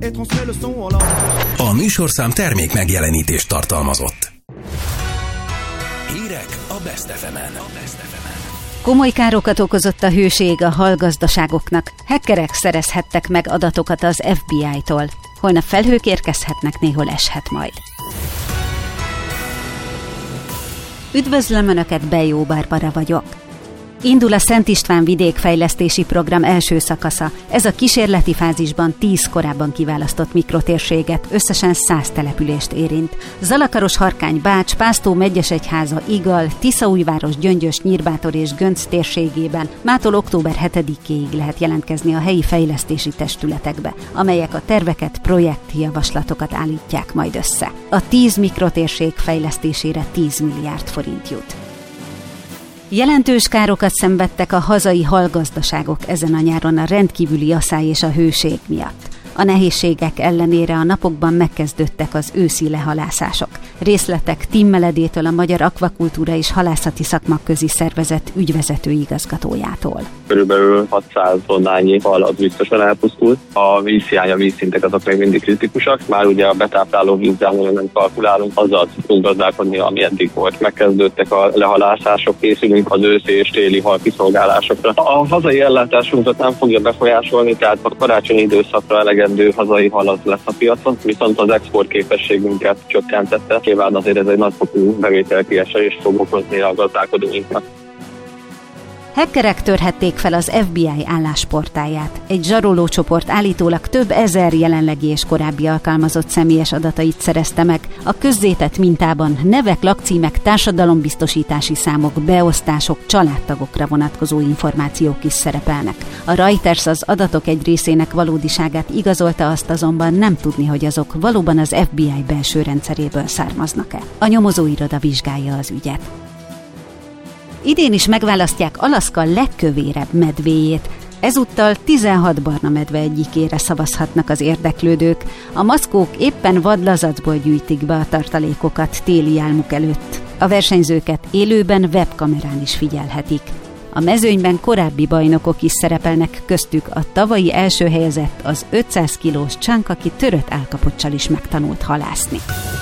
A műsorszám termék megjelenítést tartalmazott. Hírek a Best FM-en. Komoly károkat okozott a hőség a hallgazdaságoknak. Hackerek szerezhettek meg adatokat az FBI-tól. Holnap felhők érkezhetnek, néhol eshet majd. Üdvözlöm Önöket, Bejó Barbara vagyok. Indul a Szent István vidékfejlesztési program első szakasza. Ez a kísérleti fázisban 10 korábban kiválasztott mikrotérséget, összesen 100 települést érint. Zalakaros, Harkány, Bács, Pásztó, Megyesegyháza, Igal, Tiszaújváros, Gyöngyös, Nyírbátor és Gönc térségében mától október 7-éig lehet jelentkezni a helyi fejlesztési testületekbe, amelyek a terveket, projektjavaslatokat állítják majd össze. A 10 mikrotérség fejlesztésére 10 milliárd forint jut. Jelentős károkat szenvedtek a hazai hallgazdaságok ezen a nyáron a rendkívüli aszály és a hőség miatt. A nehézségek ellenére a napokban megkezdődtek az őszi lehalászások. Részletek Tim Meledétől, a Magyar Akvakultúra és Halászati Szakmaközi Szervezet ügyvezető igazgatójától. Körülbelül 600 tonnányi hal az biztosan elpusztult. A vízhiány, a vízszintek azok még mindig kritikusak. Már ugye a betápláló vízzel nem kalkulálunk, azzal tudunk gazdálkodni, ami eddig volt. Megkezdődtek a lehalászások, készülünk az őszi és téli hal kiszolgálásokra. A hazai ellátásunkat nem fogja befolyásolni, tehát a karácsonyi időszakra elegendő hazai hal az lesz a piacon, viszont az export képességünket csökkentette. Nyilván azért ez egy nagyfokú bevételkiesést fog okozni a gazdálkodóinknak. Hackerek törhették fel az FBI állásportáját. Egy zsarolócsoport állítólag több ezer jelenlegi és korábbi alkalmazott személyes adatait szerezte meg. A közzétett mintában nevek, lakcímek, társadalombiztosítási számok, beosztások, családtagokra vonatkozó információk is szerepelnek. A Reuters az adatok egy részének valódiságát igazolta, azt azonban nem tudni, hogy azok valóban az FBI belső rendszeréből származnak-e. A nyomozóiroda vizsgálja az ügyet. Idén is megválasztják Alaszka legkövérebb medvéjét. Ezúttal 16 barna medve egyikére szavazhatnak az érdeklődők. A maszkók éppen vadlazacból gyűjtik be a tartalékokat téli álmuk előtt. A versenyzőket élőben webkamerán is figyelhetik. A mezőnyben korábbi bajnokok is szerepelnek, köztük a tavalyi első helyezett, az 500 kilós Csánk, aki törött állkapoccsal is megtanult halászni.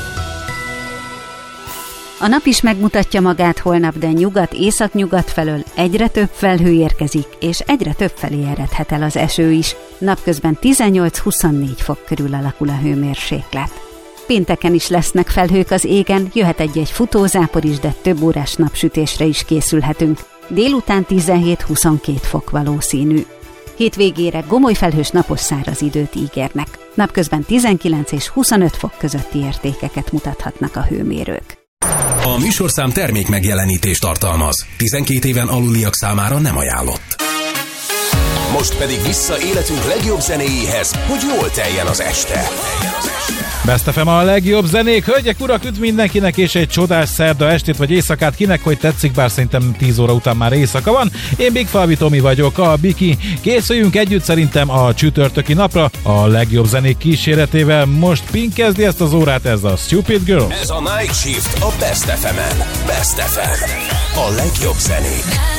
A nap is megmutatja magát holnap, de nyugat-északnyugat felől egyre több felhő érkezik, és egyre több felé eredhet el az eső is. Napközben 18-24 fok körül alakul a hőmérséklet. Pénteken is lesznek felhők az égen, jöhet egy-egy futózápor is, de több órás napsütésre is készülhetünk. Délután 17-22 fok valószínű. Hétvégére gomoly felhős napos száraz időt ígérnek. Napközben 19 és 25 fok közötti értékeket mutathatnak a hőmérők. A műsorszám termék megjelenítést tartalmaz. 12 éven aluliak számára nem ajánlott. Most pedig vissza életünk legjobb zenéjéhez, hogy jól teljen az este. Best FM a legjobb zenék. Hölgyek, urak, üdv mindenkinek, és egy csodás szerda estét vagy éjszakát, kinek hogy tetszik, bár szerintem 10 óra után már éjszaka van. Én Big Falvi Tomi vagyok, a Biki. Készüljünk együtt szerintem a csütörtöki napra a legjobb zenék kíséretével. Most Pink kezdi ezt az órát, ez a Stupid Girl. Ez a Night Shift a Best FM-en. Best FM. A legjobb zenék.